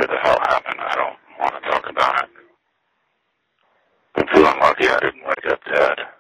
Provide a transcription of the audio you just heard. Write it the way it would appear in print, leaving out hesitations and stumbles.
the hell happened. I don't want to talk about it. I'm feeling lucky I didn't wake up dead.